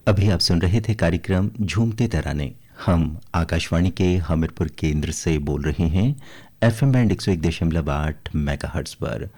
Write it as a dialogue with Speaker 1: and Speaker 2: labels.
Speaker 1: अभी आप सुन रहे थे कार्यक्रम झूमते तराने। हम आकाशवाणी के हमीरपुर केंद्र से बोल रहे हैं, एफएम बैंड 101.8 मेगाहर्ट्ज पर।